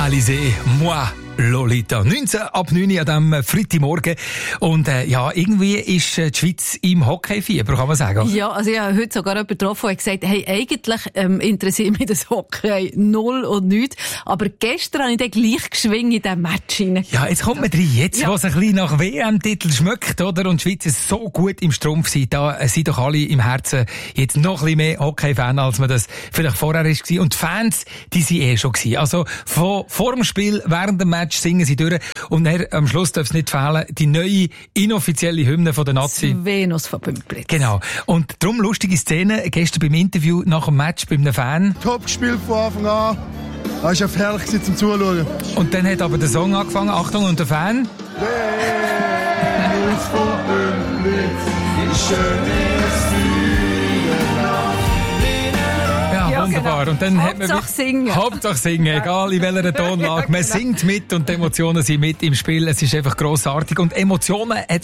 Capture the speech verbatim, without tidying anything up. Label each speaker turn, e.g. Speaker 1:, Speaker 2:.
Speaker 1: Alizé, moi, Lolita. neunzehn ab neun an diesem Freitagmorgen. Und äh, ja, irgendwie ist äh, die Schweiz im Hockey-Fieber, kann man sagen.
Speaker 2: Ja, also ich habe heute sogar jemanden getroffen, der gesagt hat, hey, eigentlich ähm, interessiert mich das Hockey null und nichts. Aber gestern habe ich dann gleich geschwingt in diesen Match hinein.
Speaker 1: Ja, jetzt kommt man rein. Jetzt,
Speaker 2: ja.
Speaker 1: wo es ein bisschen nach W M-Titel schmeckt, oder? Und die Schweiz ist so gut im Strumpf sind, da äh, sind doch alle im Herzen jetzt noch ein bisschen mehr Hockey-Fan, als man das vielleicht vorher war. Und die Fans, die sind eh schon gewesen. Also, von, vor dem Spiel, während dem Match singen sie durch. Und dann, am Schluss darf es nicht fehlen, die neue, inoffizielle Hymne von der Nazi.
Speaker 2: Venus von Bümplitz.
Speaker 1: Genau. Und darum lustige Szene, gestern beim Interview nach dem Match bei einem Fan.
Speaker 3: Top gespielt von Anfang an. Es war einfach herrlich zum Zuschauen.
Speaker 1: Und dann hat aber der Song angefangen. Achtung, und der Fan.
Speaker 3: Venus von Bümplitz, die schöne
Speaker 1: Ja, wunderbar.
Speaker 2: Genau.
Speaker 1: Und dann
Speaker 2: Hauptsache
Speaker 1: hat man
Speaker 2: Hauptsache singen.
Speaker 1: Hauptsache singen, egal in welcher Tonlage. Man singt mit und die Emotionen sind mit im Spiel. Es ist einfach grossartig. Und Emotionen hat